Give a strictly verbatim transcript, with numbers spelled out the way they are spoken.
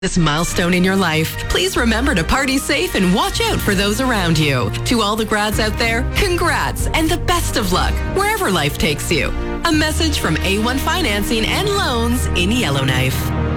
This milestone in your life, please remember to party safe and watch out for those around you. To all the grads out there, congrats and the best of luck wherever life takes you. A message from A one Financing and Loans in Yellowknife.